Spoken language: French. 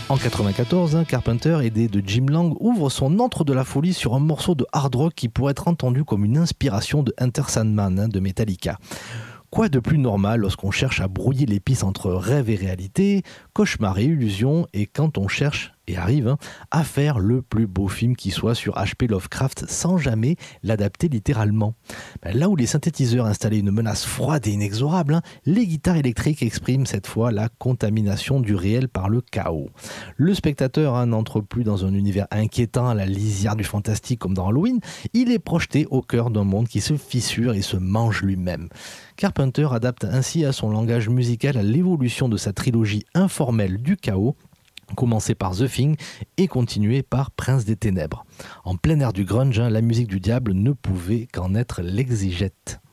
En 1994, Carpenter, aidé de Jim Lang, ouvre son antre de la folie sur un morceau de hard rock qui pourrait être entendu comme une inspiration de Enter Sandman de Metallica. Quoi de plus normal lorsqu'on cherche à brouiller les pistes entre rêve et réalité, cauchemar et illusion, et quand on cherche, et arrive, à faire le plus beau film qui soit sur H.P. Lovecraft sans jamais l'adapter littéralement. Là où les synthétiseurs installaient une menace froide et inexorable, les guitares électriques expriment cette fois la contamination du réel par le chaos. Le spectateur n'entre plus dans un univers inquiétant à la lisière du fantastique comme dans Halloween, il est projeté au cœur d'un monde qui se fissure et se mange lui-même. Carpenter adapte ainsi à son langage musical l'évolution de sa trilogie informelle du chaos, commencé par The Thing et continué par Prince des Ténèbres. En plein air du grunge, la musique du diable ne pouvait qu'en être l'exégète.